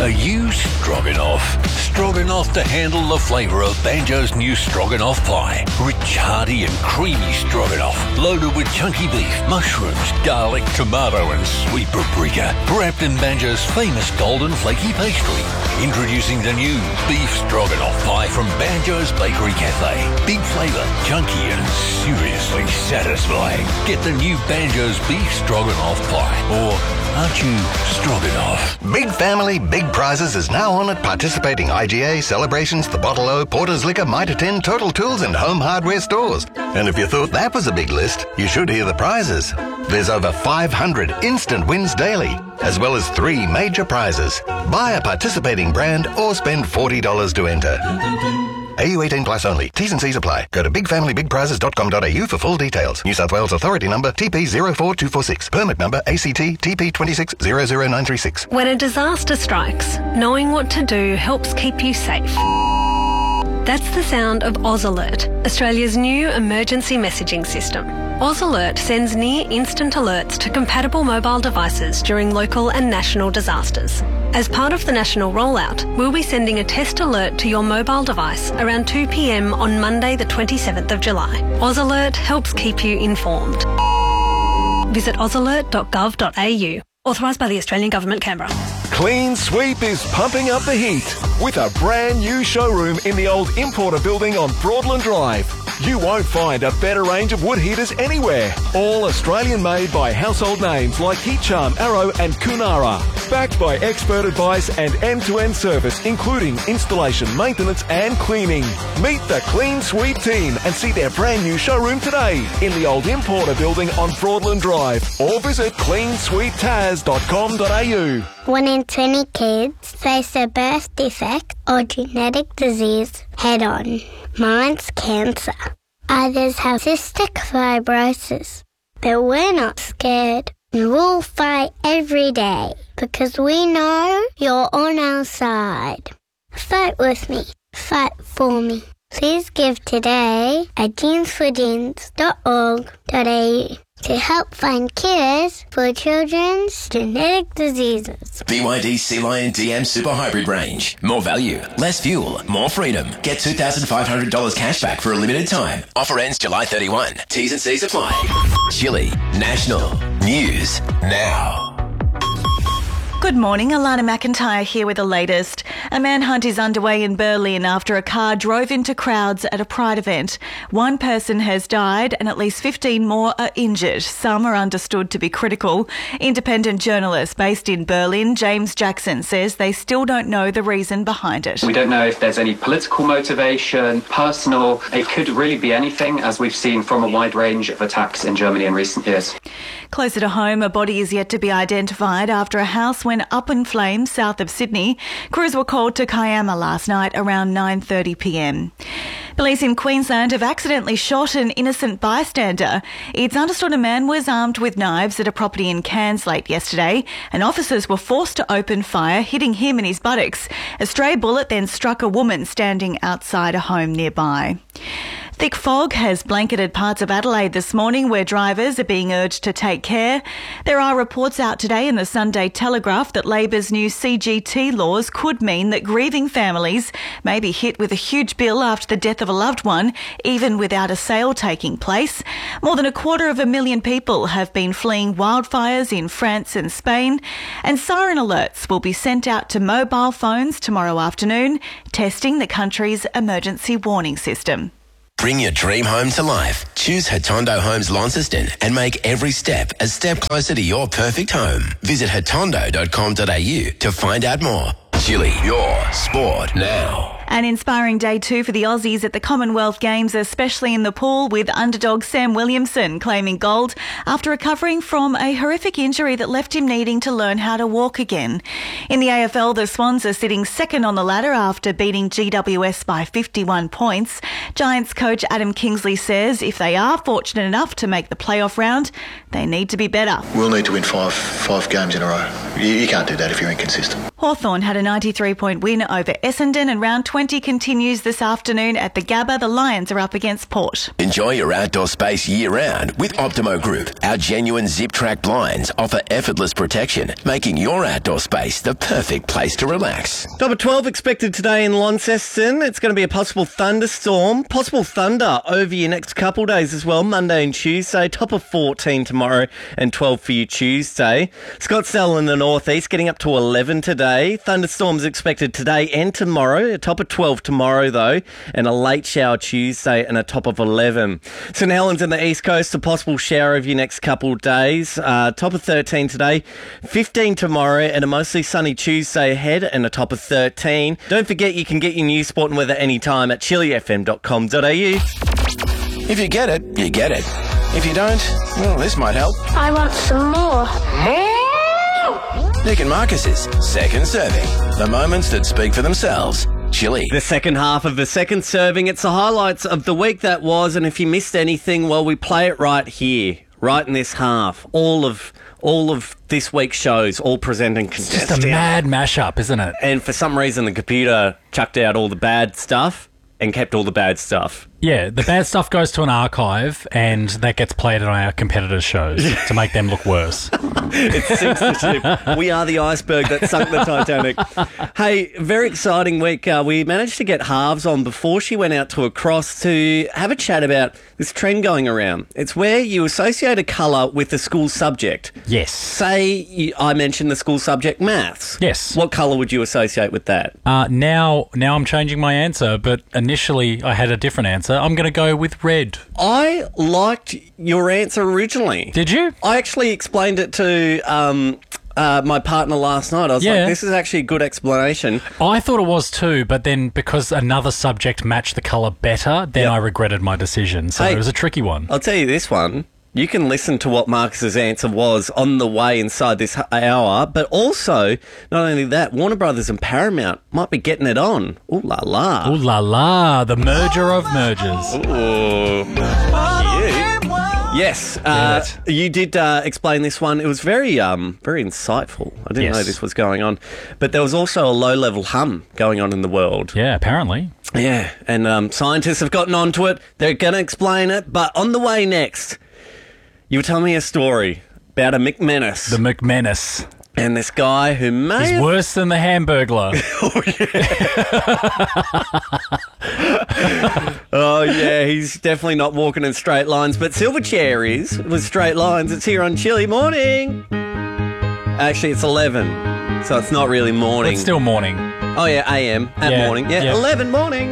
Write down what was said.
Are you Stroganoff? Stroganoff to handle the flavour of Banjo's new Stroganoff pie. Rich, hearty and creamy Stroganoff. Loaded with chunky beef, mushrooms, garlic, tomato and sweet paprika. Wrapped in Banjo's famous golden flaky pastry. Introducing the new Beef Stroganoff pie from Banjo's Bakery Cafe. Big flavour, chunky and seriously satisfying. Get the new Banjo's Beef Stroganoff pie. Or aren't you Stroganoff? Big Family, Big Prizes is now on at participating IGA, Celebrations, The Bottle O, Porter's Liquor, Mitre 10, Total Tools and Home Hardware stores. And if you thought that was a big list, you should hear the prizes. There's over 500 instant wins daily, as well as 3 major prizes. Buy a participating brand or spend $40 to enter. AU 18 plus only. T's and C's apply. Go to bigfamilybigprizes.com.au for full details. New South Wales Authority number TP04246. Permit number ACT TP2600936. When a disaster strikes, knowing what to do helps keep you safe. That's the sound of Oz Alert, Australia's new emergency messaging system. Oz Alert sends near-instant alerts to compatible mobile devices during local and national disasters. As part of the national rollout, we'll be sending a test alert to your mobile device around 2 p.m. on Monday the 27th of July. Oz Alert helps keep you informed. Visit ozalert.gov.au. Authorised by the Australian Government, Canberra. Clean Sweep is pumping up the heat with a brand new showroom in the old Importer building on Broadland Drive. You won't find a better range of wood heaters anywhere. All Australian made by household names like Heat Charm, Arrow and Kunara. Backed by expert advice and end-to-end service including installation, maintenance and cleaning. Meet the Clean Sweep team and see their brand new showroom today in the old Importer building on Broadland Drive or visit cleansweeptaz.com.au. 1 in 20 kids face a birth defect or genetic disease head-on. Mine's cancer. Others have cystic fibrosis. But we're not scared. We'll fight every day because we know you're on our side. Fight with me. Fight for me. Please give today at jeansforjeans.org.au to help find cures for children's genetic diseases. BYD Sea Lion DM Super Hybrid range. More value, less fuel, more freedom. Get $2,500 cash back for a limited time. Offer ends July 31. T's and C's apply. Chile National News Now. Good morning, Alana McIntyre here with the latest. A manhunt is underway in Berlin after a car drove into crowds at a Pride event. 1 person has died and at least 15 more are injured. Some are understood to be critical. Independent journalist based in Berlin, James Jackson, says they still don't know the reason behind it. We don't know if there's any political motivation, personal. It could really be anything, as we've seen from a wide range of attacks in Germany in recent years. Closer to home, a body is yet to be identified after a house went up in flames south of Sydney. Crews were called to Kiama last night around 9:30 p.m. Police in Queensland have accidentally shot an innocent bystander. It's understood a man was armed with knives at a property in Cairns late yesterday, and officers were forced to open fire, hitting him in his buttocks. A stray bullet then struck a woman standing outside a home nearby. Thick fog has blanketed parts of Adelaide this morning where drivers are being urged to take care. There are reports out today in the Sunday Telegraph that Labor's new CGT laws could mean that grieving families may be hit with a huge bill after the death of a loved one, even without a sale taking place. More than 250,000 people have been fleeing wildfires in France and Spain, and siren alerts will be sent out to mobile phones tomorrow afternoon, testing the country's emergency warning system. Bring your dream home to life. Choose Hatondo Homes Launceston and make every step a step closer to your perfect home. Visit hatondo.com.au to find out more. Chile, your sport now. An inspiring day too for the Aussies at the Commonwealth Games, especially in the pool, with underdog Sam Williamson claiming gold after recovering from a horrific injury that left him needing to learn how to walk again. In the AFL, the Swans are sitting second on the ladder after beating GWS by 51 points. Giants coach Adam Kingsley says if they are fortunate enough to make the playoff round, they need to be better. We'll need to win five games in a row. You can't do that if you're inconsistent. Hawthorn had a 93-point win over Essendon, and round 20 T20 continues this afternoon at the Gabba. The Lions are up against Port. Enjoy your outdoor space year-round with Optimo Group. Our genuine zip-track blinds offer effortless protection, making your outdoor space the perfect place to relax. Top of 12 expected today in Launceston. It's going to be a possible thunderstorm, possible thunder over your next couple days as well, Monday and Tuesday. Top of 14 tomorrow and 12 for you Tuesday. Scottsdale in the northeast getting up to 11 today. Thunderstorms expected today and tomorrow. A top of 12 tomorrow though, and a late shower Tuesday and a top of 11. St Helens in the east coast, a possible shower over your next couple days. Top of 13 today, 15 tomorrow, and a mostly sunny Tuesday ahead and a top of 13. Don't forget you can get your news, sport and weather anytime at chilifm.com.au. If you get it, you get it. If you don't, well, this might help. I want some more. Nick and Marcus's Second Serving. The moments that speak for themselves. Chili. The second half of the second serving. It's the highlights of the week that was, and if you missed anything, well, we play it right here, right in this half. All of this week's shows, all presenting contestants. It's just a mad mashup, isn't it? And for some reason, the computer chucked out all the bad stuff and kept all the bad stuff. Yeah, the bad stuff goes to an archive and that gets played on our competitors' shows to make them look worse. It sinks the ship. We are the iceberg that sunk the Titanic. Hey, very exciting week. We managed to get Halves on before she went out to a cross to have a chat about this trend going around. It's where you associate a colour with the school subject. Yes. Say I mentioned the school subject maths. Yes. What colour would you associate with that? Now I'm changing my answer, but initially I had a different answer. I'm going to go with red. I liked your answer originally. Did you? I actually explained it to my partner last night. I was like, this is actually a good explanation. I thought it was too, but then because another subject matched the colour better, then I regretted my decision. So it was a tricky one. I'll tell you this one. You can listen to what Marcus's answer was on the way inside this hour, but also, not only that, Warner Brothers and Paramount might be getting it on. Ooh la la. Ooh la la, the merger of mergers. Ooh. Yes, you did explain this one. It was very insightful. I didn't know this was going on. But there was also a low-level hum going on in the world. Yeah, apparently. Yeah, and scientists have gotten onto it. They're going to explain it. But on the way next, you were telling me a story about a McManus. The McManus. And this guy who He's worse than the Hamburglar. Oh, yeah, he's definitely not walking in straight lines, but Silverchair is with straight lines. It's here on Chili Morning. Actually, it's 11, so it's not really morning. It's still morning. Oh, yeah, AM at morning. Yeah, 11 morning.